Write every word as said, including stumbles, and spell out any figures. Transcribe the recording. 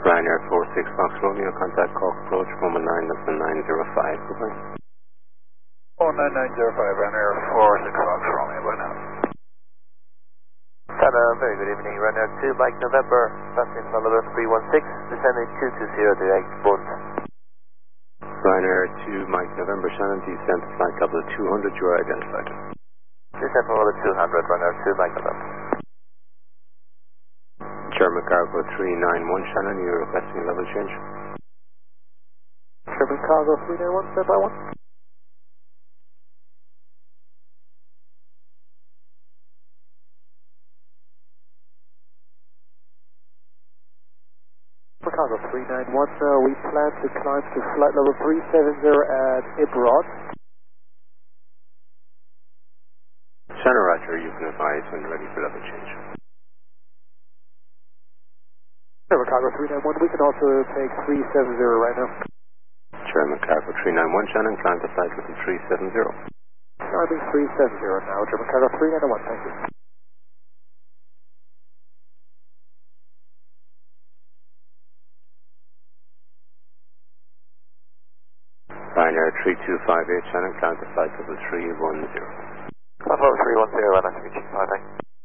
Ryanair four six Fox Romeo, contact Cork approach, one one nine, less than nine zero five, goodbye. four nine nine zero five, Ryanair four six Fox Romeo, by now. Hello, very good evening, Ryanair two, Mike November, passing Melbourne three one six, descending two two zero direct Bund. Ryanair two, Mike November, Shannon, descent to flight level two hundred, you are identified. Descent for level two hundred, Ryanair two, Mike November. German Cargo three nine one, Shannon, you are requesting a level change. German Cargo three nine one, step by one. Chicago three nine one, uh, we plan to climb to flight level three seven zero at Ibrod. Shannon Roger, you can advise when ready for level change. Chicago three nine one, we can also take three seven zero right now. German Cargo three nine one, Shannon, climb to flight level three seven zero. Climbing three seven zero now, German Cargo three nine one, thank you. Ryanair three two five eight, Shannon, climb to flight level three one zero. Level three one zero, Ryanair three two five eight.